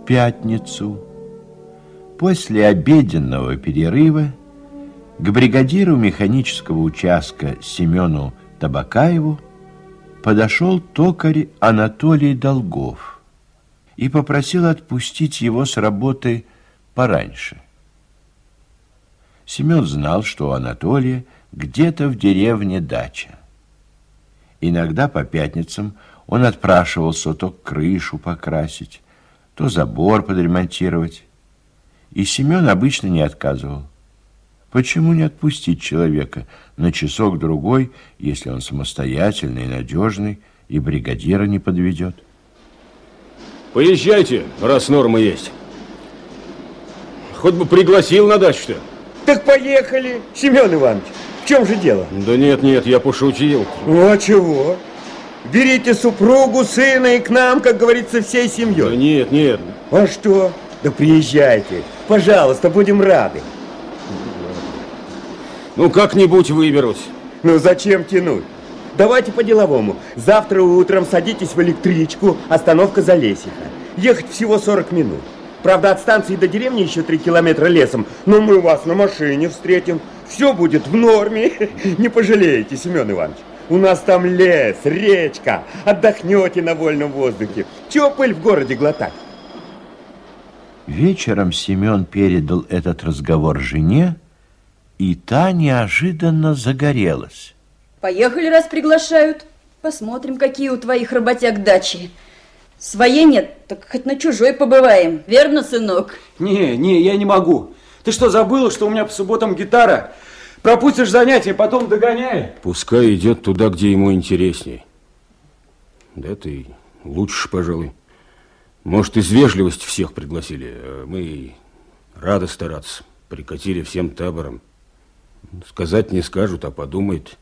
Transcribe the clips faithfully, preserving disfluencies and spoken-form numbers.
в пятницу, после обеденного перерыва, к бригадиру механического участка Семену Табакаеву подошел токарь Анатолий Долгов и попросил отпустить его с работы пораньше. Семен знал, что у Анатолия где-то в деревне дача. Иногда по пятницам он отпрашивался то крышу покрасить, то забор подремонтировать. И Семен обычно не отказывал. Почему не отпустить человека на часок-другой, если он самостоятельный и надежный, и бригадира не подведет? Поезжайте, раз нормы есть. Хоть бы пригласил на дачу-то. Так поехали, Семен Иванович. В чем же дело? Да нет, нет, я пошутил. Ну а чего? Берите супругу, сына и к нам, как говорится, всей семьей. Да нет, нет. А что? Да приезжайте. Пожалуйста, будем рады. Ну, как-нибудь выберусь. Ну, зачем тянуть? Давайте по-деловому. Завтра утром садитесь в электричку, остановка Залесиха. Ехать всего сорок минут. Правда, от станции до деревни еще три километра лесом, но мы вас на машине встретим. Все будет в норме. Не пожалеете, Семен Иванович. У нас там лес, речка. Отдохнете на вольном воздухе. Чего пыль в городе глотать? Вечером Семен передал этот разговор жене, и та неожиданно загорелась. Поехали, раз приглашают. Посмотрим, какие у твоих работяг дачи. Своей нет, так хоть на чужой побываем. Верно, сынок? Не, не, я не могу. Ты что, забыла, что у меня по субботам гитара? Пропустишь занятия, потом догоняй. Пускай идет туда, где ему интересней. Да ты лучше, пожалуй. Может, из вежливости всех пригласили, а мы рады стараться. Прикатили всем табором. Сказать не скажут, а подумают.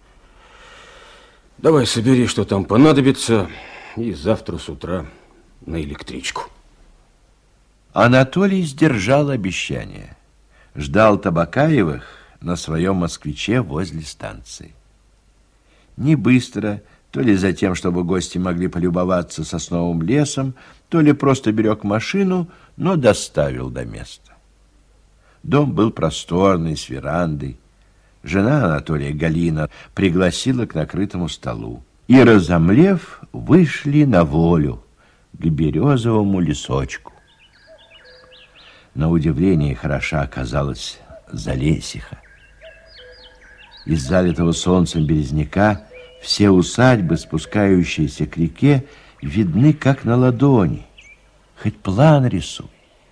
Давай собери, что там понадобится, и завтра с утра на электричку. Анатолий сдержал обещание. Ждал Табакаевых на своем москвиче возле станции. Не быстро, то ли за тем, чтобы гости могли полюбоваться сосновым лесом, то ли просто берег машину, но доставил до места. Дом был просторный, с верандой. Жена Анатолия, Галина, пригласила к накрытому столу. И, разомлев, вышли на волю к березовому лесочку. На удивление хороша оказалась Залесиха. Из залитого солнцем березняка все усадьбы, спускающиеся к реке, видны как на ладони. Хоть план рисуй.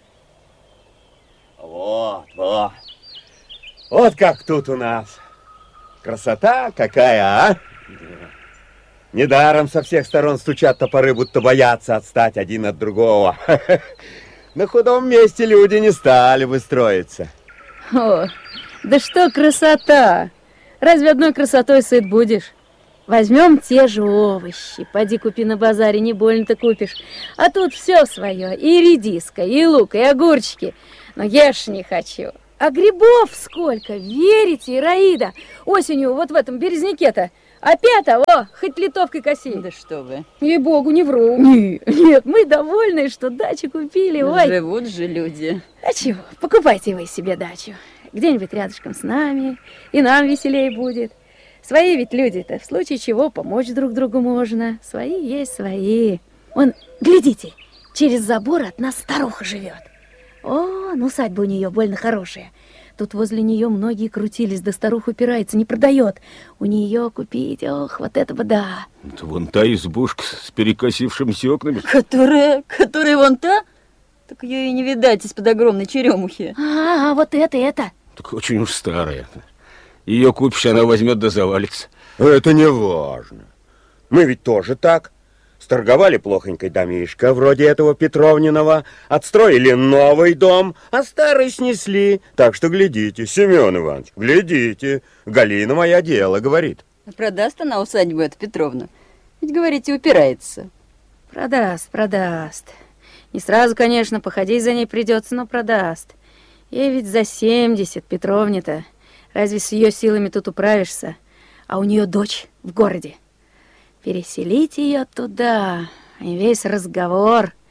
Вот, вот. Вот как тут у нас. Красота какая, а? Недаром со всех сторон стучат топоры, будто боятся отстать один от другого. На худом месте люди не стали бы строиться. О, да что красота! Разве одной красотой сыт будешь? Возьмем те же овощи. Поди купи на базаре, не больно-то купишь. А тут все свое. И редиска, и лук, и огурчики. Но ешь не хочу. А грибов сколько, верите, Ираида? Осенью вот в этом березняке-то. Опять, о, хоть литовкой коси. Да что вы. Ей-богу, не вру. Нет, нет, мы довольны, что дачу купили. Ой. Живут же люди. А чего, покупайте вы себе дачу. Где-нибудь рядышком с нами, и нам веселее будет. Свои ведь люди-то, в случае чего помочь друг другу можно. Свои есть свои. Вон, глядите, через забор от нас старуха живет. О, ну усадьба у нее больно хорошая. Тут возле нее многие крутились, да старуха упирается, не продает. У нее купить, ох, вот это бы да. Это вон та избушка с перекосившимися окнами. Которая, которая вон та? Так ее и не видать из-под огромной черемухи. А, а вот это, это. Так очень уж старая. Ее купишь, она возьмет да завалится. Это не важно. Мы ведь тоже так. Сторговали плохонькой домишко, вроде этого Петровниного, отстроили новый дом, а старый снесли. Так что глядите, Семен Иванович, глядите. Галина моя дело, говорит. Продаст она усадьбу эту Петровну? Ведь, говорите, упирается. Продаст, продаст. Не сразу, конечно, походить за ней придется, но продаст. Ей ведь за семьдесят, Петровне-то. Разве с ее силами тут управишься? А у нее дочь в городе. Переселить ее туда, и весь разговор.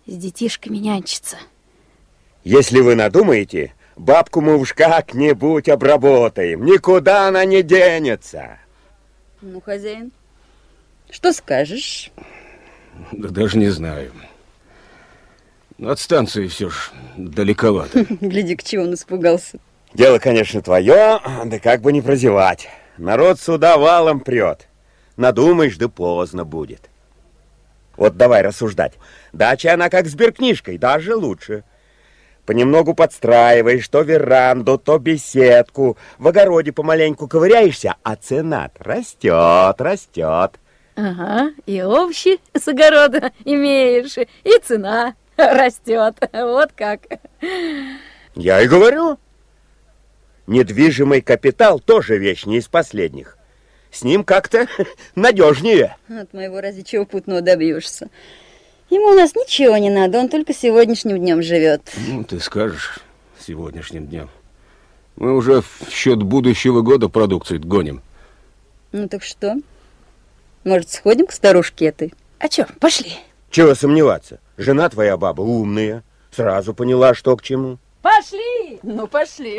с детишками нянчится. Если вы надумаете, бабку мы уж как-нибудь обработаем. Никуда она не денется. Ну, хозяин, что скажешь? Да даже не знаю. От станции все ж далековато. Гляди, к чему он испугался. Дело, конечно, твое, да как бы не прозевать. Народ сюда валом прет. Надумаешь, да поздно будет. Вот давай рассуждать. Дача она как сберкнижкой, даже лучше. Понемногу подстраиваешь то веранду, то беседку. В огороде помаленьку ковыряешься, а цена растет, растет. Ага, и овощи с огорода имеешь, и цена растет. Вот как. Я и говорю. Недвижимый капитал тоже вещь не из последних. С ним как-то надежнее. От моего разве чего путного добьешься? Ему у нас ничего не надо, он только сегодняшним днем живет. Ну, ты скажешь, сегодняшним днем. Мы уже в счет будущего года продукцию гоним. Ну так что? Может, сходим к старушке этой? А чё, пошли. Чего сомневаться? Жена твоя баба умная. Сразу поняла, что к чему. Пошли! Ну, пошли.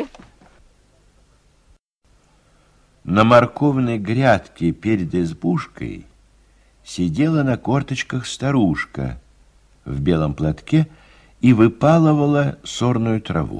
На морковной грядке перед избушкой сидела на корточках старушка в белом платке и выпалывала сорную траву.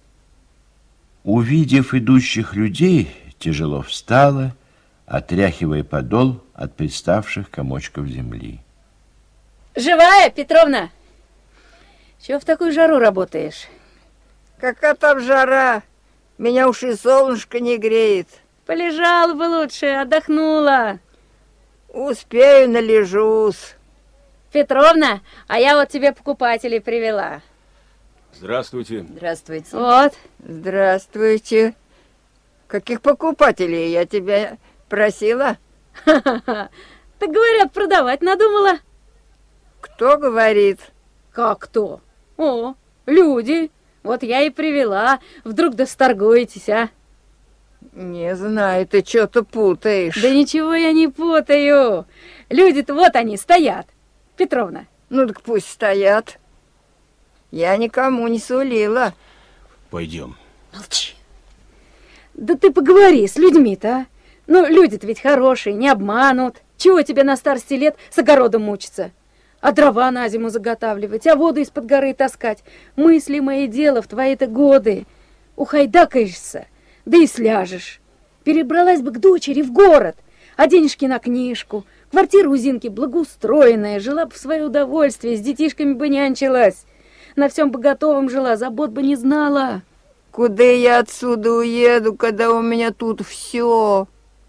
Увидев идущих людей, тяжело встала, отряхивая подол от приставших комочков земли. Живая, Петровна? Чего в такую жару работаешь? Какая там жара? Меня уж и солнышко не греет. Полежала бы лучше, отдохнула. Успею, належусь. Петровна, а я вот тебе покупателей привела. Здравствуйте. Здравствуйте. Вот. Здравствуйте. Каких покупателей я тебя просила? Так говорят, продавать надумала. Кто говорит? Как кто? О, люди. Вот я и привела. Вдруг да сторгуетесь, а? Не знаю, ты что-то путаешь. Да ничего я не путаю. Люди-то вот они стоят. Петровна. Ну так пусть стоят. Я никому не сулила. Пойдем. Молчи. Да ты поговори с людьми-то, а? Ну, люди-то ведь хорошие, не обманут. Чего тебе на старости лет с огородом мучиться? А дрова на зиму заготавливать, а воду из-под горы таскать. Мысли мои дело в твои-то годы. Ухайдакаешься, да и сляжешь. Перебралась бы к дочери в город, а денежки на книжку. Квартира у Зинки благоустроенная, жила бы в свое удовольствие, с детишками бы нянчилась. На всем бы готовом жила, забот бы не знала. Куда я отсюда уеду, когда у меня тут все?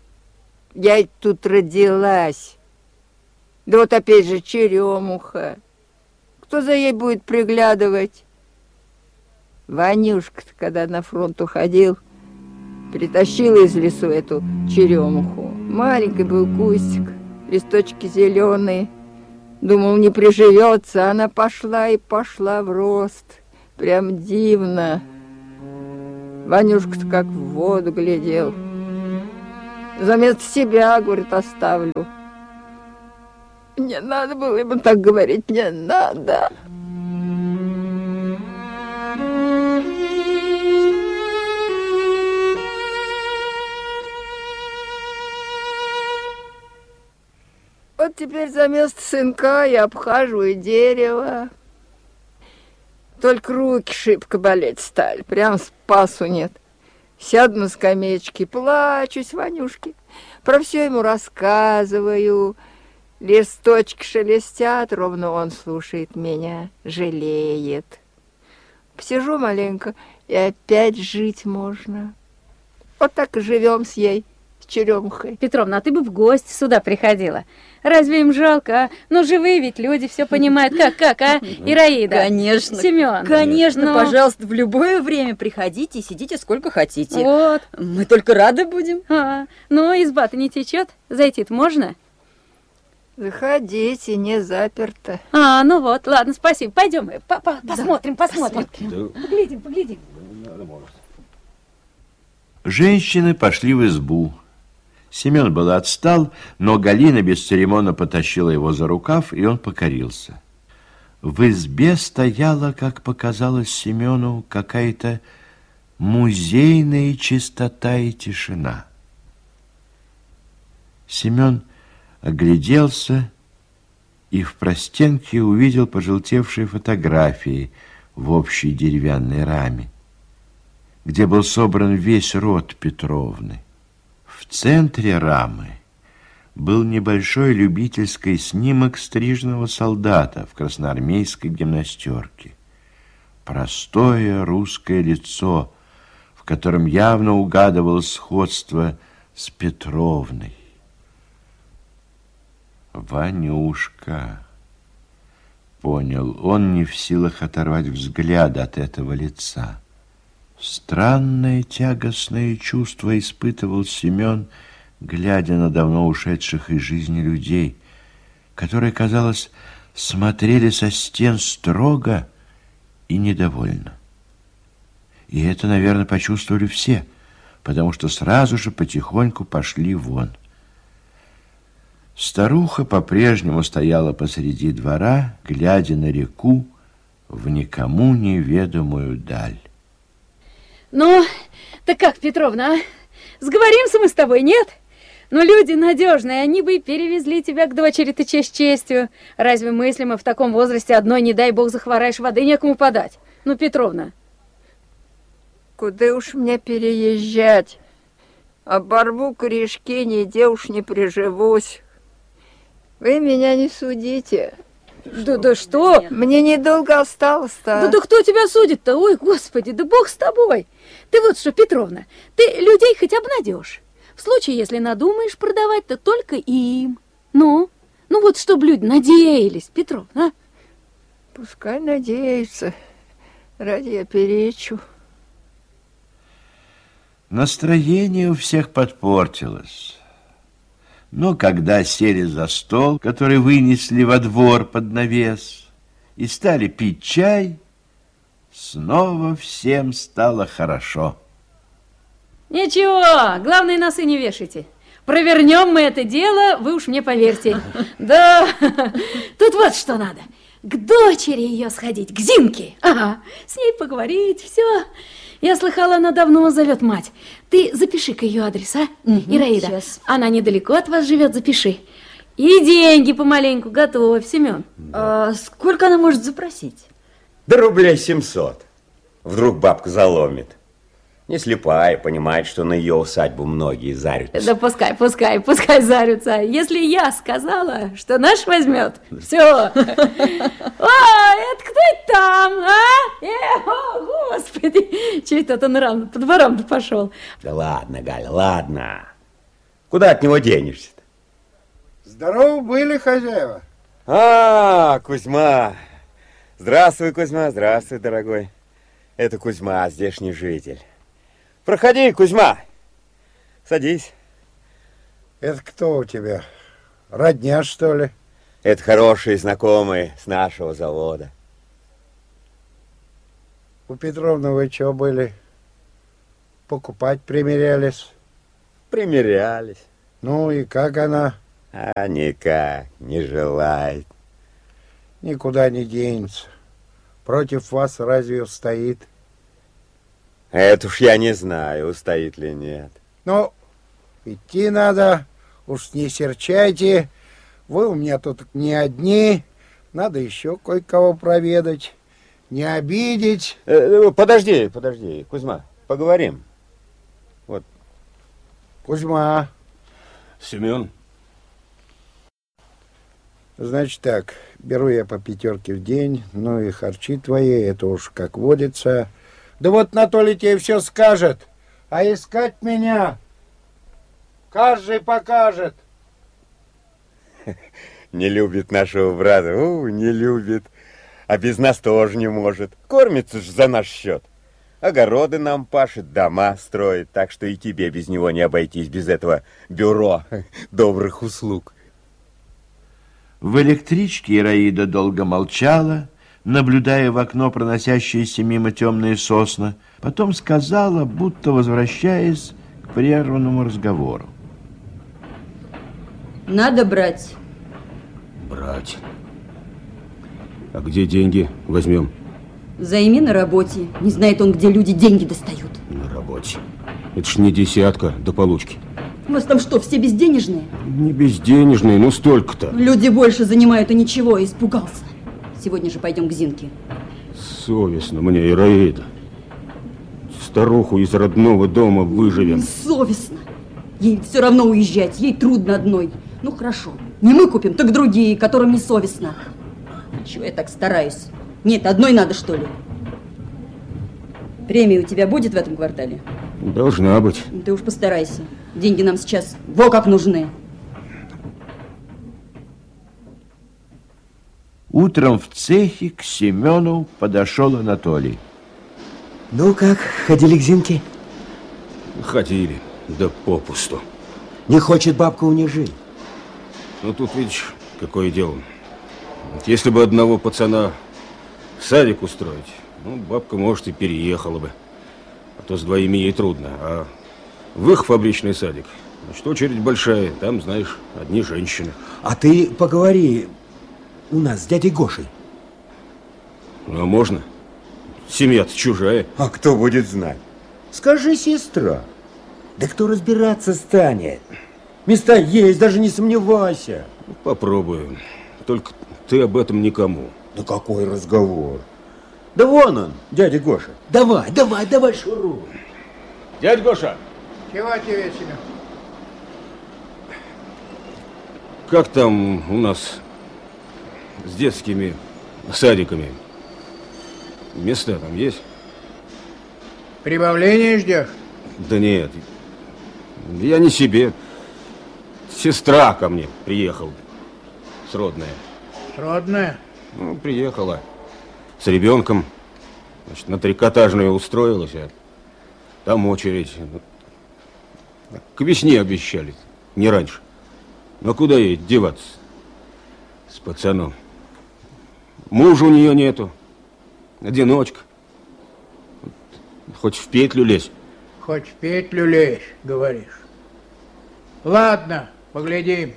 Я ведь тут родилась. Да вот опять же черемуха. Кто за ей будет приглядывать? Ванюшка-то, когда на фронт уходил, притащила из лесу эту черемуху. Маленький был кустик, листочки зеленые. Думал, не приживется, она пошла и пошла в рост. Прям дивно. Ванюшка-то как в воду глядел. Заместо себя, говорит, оставлю. Не надо было ему так говорить, не надо. Вот теперь за место сынка я обхаживаю дерево. Только руки шибко болеть стали, прям спасу нет. Сяду на скамеечке, плачусь Ванюшке, про все ему рассказываю. Листочки шелестят, ровно он слушает меня, жалеет. Посижу маленько, и опять жить можно. Вот так и живем с ей, с черемухой. Петровна, а ты бы в гости сюда приходила. Разве им жалко, а? Ну, живые ведь люди все понимают. Как, как, а? Ираида. Конечно. Семен. Конечно, Ну. пожалуйста, в любое время приходите и сидите сколько хотите. Вот. Мы только рады будем. А, ну, изба-то не течет? Зайти-то можно? Заходите, не заперто. А, ну вот, ладно, спасибо. Пойдем, по -по посмотрим, посмотрим. Да. Поглядим, поглядим. Женщины пошли в избу. Семен был отстал, но Галина бесцеремонно потащила его за рукав, и он покорился. В избе стояла, как показалось Семену, какая-то музейная чистота и тишина. Семен огляделся и в простенке увидел пожелтевшие фотографии в общей деревянной раме, где был собран весь род Петровны. В центре рамы был небольшой любительский снимок стриженного солдата в красноармейской гимнастерке. Простое русское лицо, в котором явно угадывалось сходство с Петровной. Ванюшка, понял он, не в силах оторвать взгляд от этого лица. Странное тягостное чувство испытывал Семен, глядя на давно ушедших из жизни людей, которые, казалось, смотрели со стен строго и недовольно. И это, наверное, почувствовали все, потому что сразу же потихоньку пошли вон. Старуха по-прежнему стояла посреди двора, глядя на реку в никому неведомую даль. Ну, так как, Петровна, а? Сговоримся мы с тобой, нет? Ну, люди надежные, они бы и перевезли тебя к дочери-то честь честью. Разве мыслимо в таком возрасте одной, не дай бог, захвораешь, воды некому подать? Ну, Петровна. Куда уж мне переезжать? Оборву корешки, нигде уж не приживусь. Вы меня не судите. Да, да что? Мне недолго осталось-то. Да, да кто тебя судит-то? Ой, Господи, да Бог с тобой. Ты вот что, Петровна, ты людей хоть обнадежь. В случае, если надумаешь продавать, то только им. Ну, ну вот чтобы люди надеялись, Петровна. А? Пускай надеются. Ради я перечу. Настроение у всех подпортилось. Но когда сели за стол, который вынесли во двор под навес, и стали пить чай, снова всем стало хорошо. Ничего, главное, носы не вешайте. Провернем мы это дело, вы уж мне поверьте. Да, тут вот что надо. К дочери ее сходить, к Зинке. Ага, с ней поговорить, все. Я слыхала, она давно зовет мать. Ты запиши-ка ее адрес, а? Угу, Ираида, сейчас. Она недалеко от вас живет, запиши. И деньги помаленьку готовь, Семен. Да. А сколько она может запросить? Да рублей семьсот. Вдруг бабка заломит. Не слепая, понимает, что на ее усадьбу многие зарются. Да пускай, пускай, пускай зарются. Если я сказала, что наш возьмет, все. О, это кто это там, а? Э, о, Господи, че это он рано по дворам-то пошел? Да ладно, Галя, ладно. Куда от него денешься-то? Здорово были, хозяева. А, Кузьма. Здравствуй, Кузьма, здравствуй, дорогой. Это Кузьма, здешний житель. Проходи, Кузьма. Садись. Это кто у тебя? Родня, что ли? Это хорошие знакомые с нашего завода. У Петровны вы что были? Покупать примерялись? Примерялись. Ну и как она? А никак, не желает. Никуда не денется. Против вас разве устоит? Это уж я не знаю, устоит ли нет. Ну, идти надо, уж не серчайте. Вы у меня тут не одни, надо еще кое-кого проведать. Не обидеть. Э, подожди, подожди, Кузьма, поговорим. Вот. Кузьма. Семен. Значит так, беру я по пятерке в день, ну и харчи твои, это уж как водится. Да вот Анатолий тебе все скажет, а искать меня каждый покажет. Не любит нашего брата, у, не любит. А без нас тоже не может. Кормится ж за наш счет. Огороды нам пашет, дома строит, так что и тебе без него не обойтись, без этого бюро добрых услуг. В электричке Ираида долго молчала, наблюдая в окно проносящиеся мимо темные сосны, потом сказала, будто возвращаясь к прерванному разговору. Надо брать. Брать. А где деньги возьмем? Займи на работе. Не знает он, где люди деньги достают. На работе. Это ж не десятка до получки. У вас там что, все безденежные? Не безденежные, ну столько-то. Люди больше занимают и ничего, испугался. Сегодня же пойдем к Зинке. Совестно мне, Ираида. Старуху из родного дома выживем. Совестно. Ей все равно уезжать, ей трудно одной. Ну хорошо, не мы купим, так другие, которым не совестно. Чего я так стараюсь? Нет, одной надо, что ли? Премия у тебя будет в этом квартале? Должна быть. Ты уж постарайся. Деньги нам сейчас во как нужны. Утром в цехе к Семену подошел Анатолий. Ну как, ходили к Зинке? Ходили, да попусту. Не хочет бабка у них жить. Ну тут видишь, какое дело. Если бы одного пацана в садик устроить, ну, бабка, может, и переехала бы. А то с двоими ей трудно. А в их фабричный садик, значит, очередь большая. Там, знаешь, одни женщины. А ты поговори у нас с дядей Гошей. Ну, а можно? Семья-то чужая. А кто будет знать? Скажи, сестра. Да кто разбираться станет? Места есть, даже не сомневайся. Ну, попробую. Только ты об этом никому. Да какой разговор? Да вон он, дядя Гоша. Давай, давай, давай, шуруй. Дядя Гоша! Чего тебе, Семен? Как там у нас с детскими садиками? Места там есть? Прибавление ждешь? Да нет, я не себе. Сестра ко мне приехала, сродная. Сродная? Ну, приехала с ребенком, значит, на трикотажную устроилась, а там очередь. К весне обещали, не раньше. Но куда ей деваться с пацаном? Мужа у нее нету, одиночка. Хоть в петлю лезь. Хоть в петлю лезь, говоришь. Ладно, поглядим.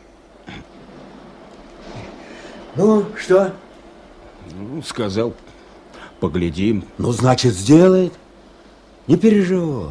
Ну, что? Ну, сказал, поглядим. Ну, значит, сделает. Не переживай.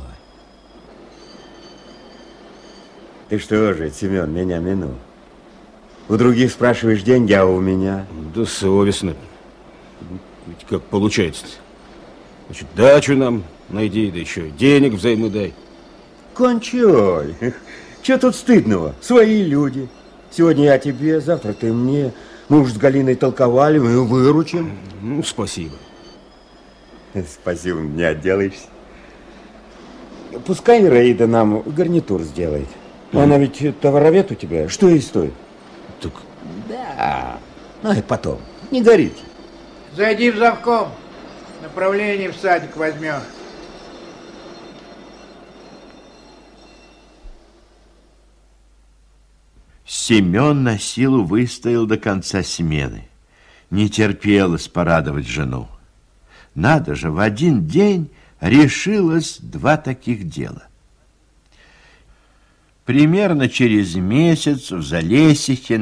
Ты что же, Семен, меня минул? У других спрашиваешь деньги, а у меня? Да совестно. Ведь как получается-то? Значит, дачу нам найди, да еще денег взаймы дай. Кончай. Че тут стыдного? Свои люди. Сегодня я тебе, завтра ты мне. Мы уж с Галиной толковали, мы выручим. Ну, спасибо. Спасибо, не отделаешься. Пускай Раида нам гарнитур сделает. Mm. Она ведь товаровед у тебя. Что ей стоит? Так... Да. Ну, и потом. Не горите. Зайди в завком. Направление в садик возьмешь. Семен на силу выстоял до конца смены. Не терпелось порадовать жену. Надо же, в один день решилось два таких дела. Примерно через месяц в Залесихе